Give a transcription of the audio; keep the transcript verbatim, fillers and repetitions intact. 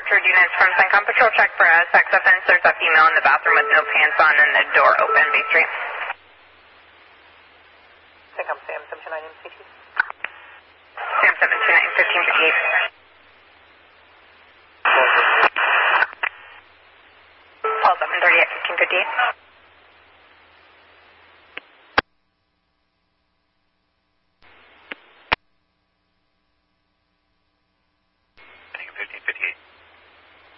Orchard units from Syncom Patrol, check for a sex offense. There's a female in the bathroom with no pants on and the door open, Bay Street. Syncom Sam seven two nine M C T. Sam seven two nine, fifteen fifty-eight. Call seven thirty-eight, fifteen fifty-eight.